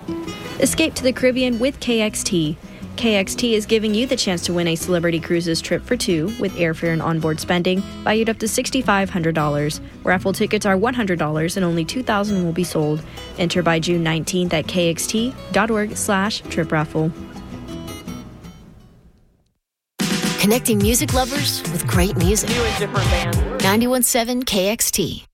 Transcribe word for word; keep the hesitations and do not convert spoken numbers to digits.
Escape to the Caribbean with K X T. K X T is giving you the chance to win a Celebrity Cruises trip for two with airfare and onboard spending valued up to six thousand five hundred dollars. Raffle tickets are one hundred dollars and only two thousand will be sold. Enter by June nineteenth at kxt.org slash trip raffle. Connecting music lovers with great music. New and different bands. ninety-one point seven K X T.